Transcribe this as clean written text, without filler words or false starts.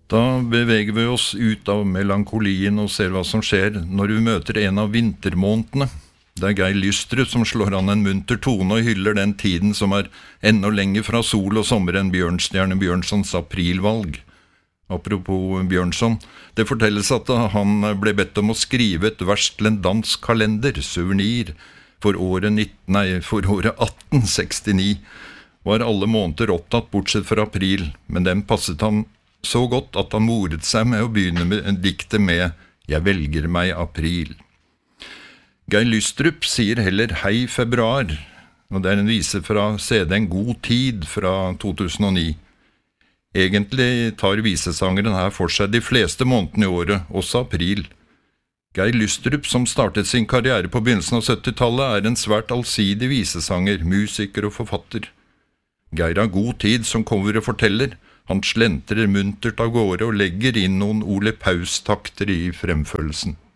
Da beveger vi oss ut av melankolien og ser hva som skjer når vi møter en av vintermånedene. Det er Geir Lystrup som slår an en munter tone og hyller den tiden som er enda lenger fra sol og sommer enn Bjørnstjerne Bjørnsons aprilvalg. Apropos Bjørnson, det fortelles at han ble bedt om å skrive et vers til en dansk kalender, souvenir, for året 1869, var alle måneder opptatt bortsett fra april, men den passet han så godt at han moret seg med å begynne med diktet med «Jeg velger meg april». Geir Lystrup sier heller «Hei februar», og det er en vise fra CD-en God tid fra 2009. Egentlig tar visesangeren her for seg de fleste månedene i året, også april. Geir Lystrup, som startet sin karriere på begynnelsen av 70-tallet, er en svært allsidig visesanger, musiker og forfatter. Geir har god tid som coveret forteller. Han slentrer muntert av gårde og legger inn noen Ole Paus-takter i fremførelsen.